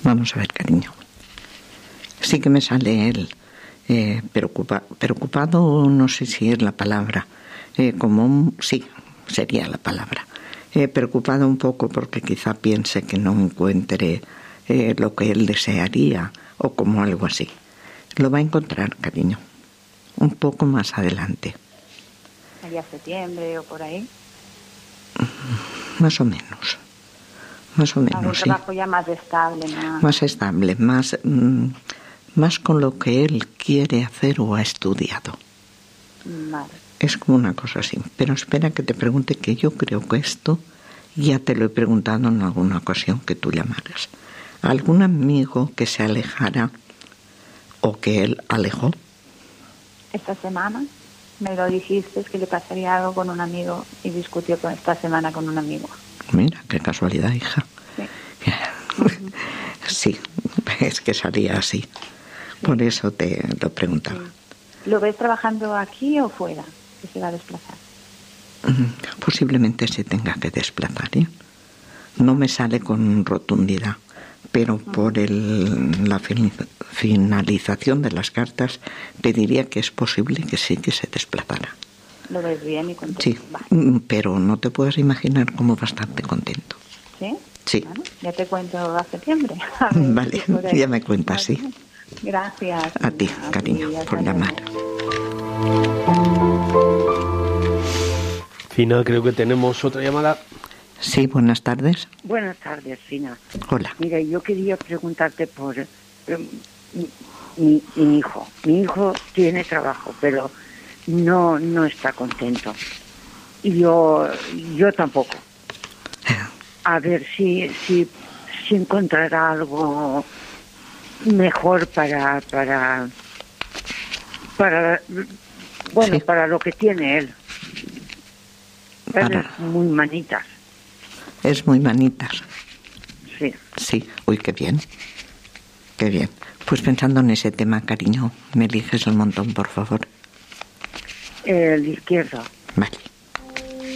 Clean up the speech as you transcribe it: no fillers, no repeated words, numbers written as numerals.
Vamos a ver, cariño. Sí que me sale él preocupado, no sé si es la palabra, sí, sería la palabra. Preocupado un poco porque quizá piense que no encuentre lo que él desearía o como algo así. Lo va a encontrar, cariño, un poco más adelante. ¿Allá septiembre o por ahí? Más o menos. Un Sí. trabajo ya más estable, ¿no? Más estable, más con lo que él quiere hacer o ha estudiado. Vale. Es como una cosa así. Pero espera que te pregunte, que yo creo que esto ya te lo he preguntado en alguna ocasión que tú llamaras. ¿Algún amigo que se alejara o que él alejó? Esta semana me lo dijiste, es que le pasaría algo con un amigo y discutió esta semana con un amigo. Mira, qué casualidad, hija. Sí. Sí, es que salía así. Sí. Por eso te lo preguntaba. Sí. ¿Lo ves trabajando aquí o fuera? ¿Que se va a desplazar? Posiblemente se tenga que desplazar, ¿eh? No me sale con rotundidad, pero por la finalización de las cartas te diría que es posible que sí que se desplazara. ¿Lo ves bien y contento? Sí, vale. Pero no te puedes imaginar como bastante contento. ¿Sí? Sí. Bueno, ya te cuento a septiembre. Vale, ya me cuentas, sí. Gracias. A ti, cariño, por llamar. Fina, creo que tenemos otra llamada. Sí, buenas tardes. Buenas tardes, Fina. Hola. Mira, yo quería preguntarte por mi hijo. Mi hijo tiene trabajo, pero no está contento. Y yo tampoco. A ver si encontrará algo mejor para Sí. Para lo que tiene él. Él es muy manitas. Es muy manitas. Sí. Sí. Uy, qué bien. Qué bien. Pues pensando en ese tema, cariño, me eliges el montón, por favor. El izquierdo. Vale.